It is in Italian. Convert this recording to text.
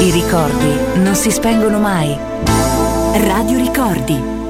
I ricordi non si spengono mai. Radio Ricordi.